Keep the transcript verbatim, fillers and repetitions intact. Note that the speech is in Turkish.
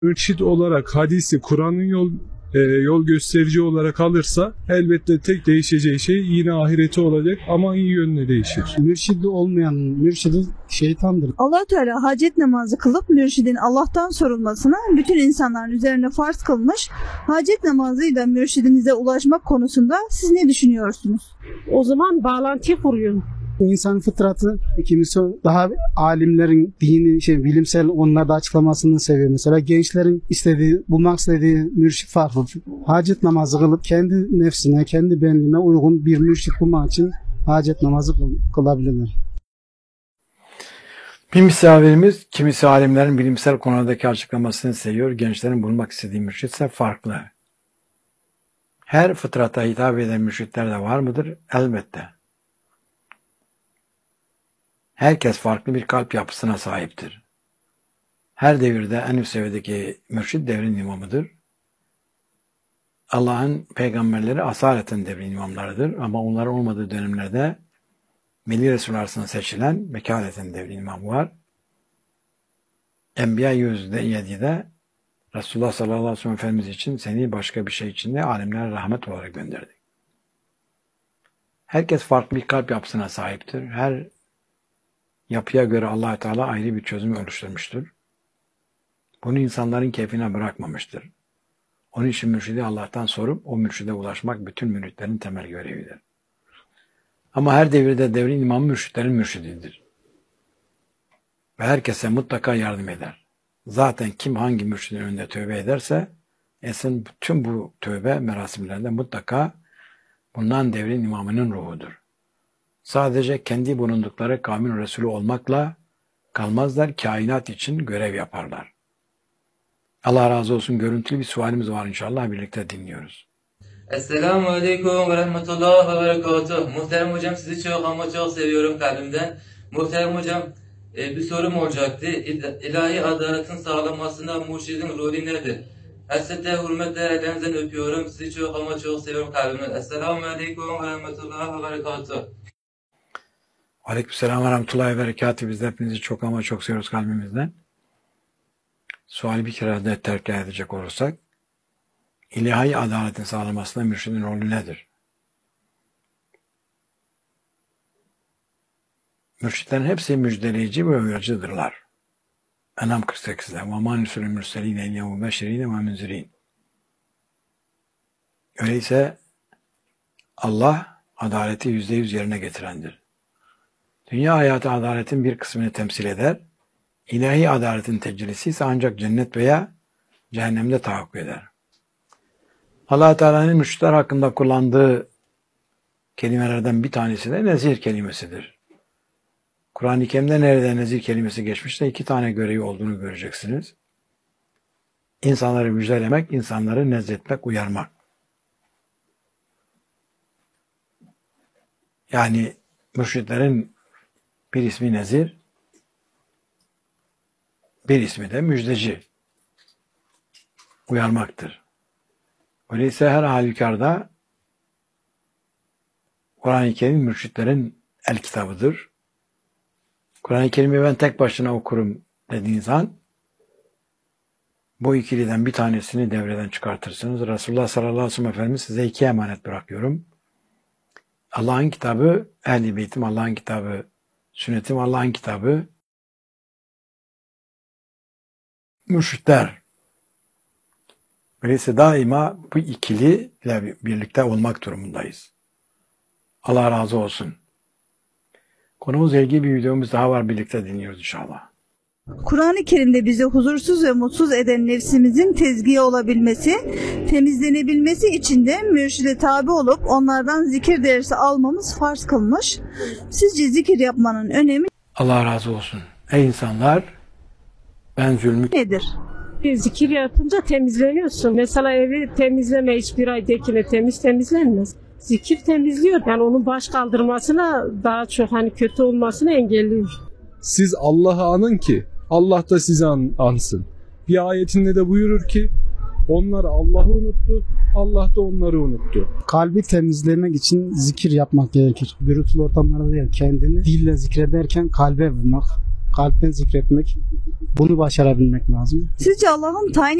Mürşid olarak hadisi, Kur'an'ın yol e, yol gösterici olarak alırsa elbette tek değişeceği şey yine ahireti olacak ama iyi yönüne değişir. Mürşidi olmayan mürşidi şeytandır. Allah Teala hacet namazı kılıp mürşidin Allah'tan sorulmasına bütün insanların üzerine farz kılmış. Hacet namazıyla mürşidinize ulaşmak konusunda siz ne düşünüyorsunuz? O zaman bağlantıyı kuruyorum. İnsanın fıtratı, kimisi daha alimlerin dini, şey, bilimsel onlarda açıklamasını seviyor. Mesela gençlerin istediği, bulmak istediği mürşit farklı. Hacet namazı kılıp kendi nefsine, kendi benliğine uygun bir mürşit bulmak için hacet namazı kılabilirler. Bir misafirimiz, kimisi alimlerin bilimsel konulardaki açıklamasını seviyor. Gençlerin bulmak istediği mürşit ise farklı. Her fıtrata hitap eden mürşitler de var mıdır? Elbette. Herkes farklı bir kalp yapısına sahiptir. Her devirde en üst seviyedeki mürşid devrin imamıdır. Allah'ın peygamberleri asaleten devrin imamlarıdır ama onların olmadığı dönemlerde Veli Resul arasında seçilen vekaleten devrin imamı var. Enbiya yüz yedi'de Resulullah sallallahu aleyhi ve sellem Efendimiz için seni başka bir şey için de alemlere rahmet olarak gönderdik. Herkes farklı bir kalp yapısına sahiptir. Her yapıya göre Allah Teala ayrı bir çözüm oluşturmuştur. Bunu insanların keyfine bırakmamıştır. Onun için mürşidi Allah'tan sorup o mürşide ulaşmak bütün müritlerin temel görevidir. Ama her devirde devrin imamı mürşitlerin mürşididir. Ve herkese mutlaka yardım eder. Zaten kim hangi mürşidin önünde tövbe ederse esin bütün bu tövbe merasimlerinde mutlaka bundan devrin imamının ruhudur. Sadece kendi bulundukları kavmin Resulü olmakla kalmazlar, kainat için görev yaparlar. Allah razı olsun. Görüntülü bir sualimiz var inşallah. Birlikte dinliyoruz. Esselamu Aleyküm ve Rahmetullah ve Berekatuhu. Muhterem hocam, sizi çok ama çok seviyorum kalbimden. Muhterem hocam, e, bir sorum olacaktı. İlahi adaletin sağlanmasında mürşidin rolü nedir? Hasrete, hürmetle ellerinizden öpüyorum. Sizi çok ama çok seviyorum kalbimden. Esselamu Aleyküm ve Rahmetullah ve Berekatuhu. Aleykümselam ve Rahmetullahi ve Berekatuhu. Biz de hepinizi çok ama çok seviyoruz kalbimizden. Suali bir kere de terk edecek olursak, ilahi adaletin sağlamasında mürşidin rolü nedir? Mürşitlerin hepsi müjdeleyici ve uyarıcıdırlar. Enam kırk sekiz'de وَمَا نُسُلُ الْمُرْسَلِينَ اِلَّا مُبَشِّرِينَ وَمُنْزِرِينَ. Öyleyse Allah adaleti yüzde yüz yerine getirendir. Dünya hayatı adaletin bir kısmını temsil eder. İlahi adaletin tecellisi ise ancak cennet veya cehennemde tahakkuk eder. Allah Teala'nın mürşitler hakkında kullandığı kelimelerden bir tanesi de nezir kelimesidir. Kur'an-ı Kerim'de nerede nezir kelimesi geçmişse iki tane görevi olduğunu göreceksiniz. İnsanları müjdelemek, insanları nezretmek, uyarmak. Yani mürşitlerin bir ismi nezir, bir ismi de müjdeci, uyarmaktır. Öyleyse her halükarda Kur'an-ı Kerim mürşitlerin el kitabıdır. Kur'an-ı Kerim'i ben tek başına okurum dediğiniz an bu ikiliden bir tanesini devreden çıkartırsınız. Resulullah sallallahu aleyhi ve sellem Efendimiz size iki emanet bırakıyorum. Allah'ın kitabı, Ehl-i Beytim Allah'ın kitabı, sünnetim Allah'ın kitabı, mürşitler. Öyleyse daima bu ikili ile birlikte olmak durumundayız. Allah razı olsun. Konumuzla ilgili bir videomuz daha var. Birlikte dinliyoruz inşallah. Kur'an-ı Kerim'de bizi huzursuz ve mutsuz eden nefsimizin tezkiye olabilmesi, temizlenebilmesi için de mürşide tabi olup onlardan zikir dersi almamız farz kılmış. Sizce zikir yapmanın önemi Allah razı olsun. Ey insanlar, ben zulmü nedir? Bir zikir yapınca temizleniyorsun. Mesela evi temizleme hiçbir aydakine temiz temizlenmez. Zikir temizliyor. Yani onun baş kaldırmasına daha çok hani kötü olmasını engelliyor. Siz Allah'ı anın ki Allah da sizi an, ansın. Bir ayetinde de buyurur ki onlar Allah'ı unuttu, Allah da onları unuttu. Kalbi temizlemek için zikir yapmak gerekir. Gürültülü ortamlarda değil, kendini dille zikrederken kalbe vurmak. kalpten zikretmek. Bunu başarabilmek lazım. Sizce Allah'ın tayin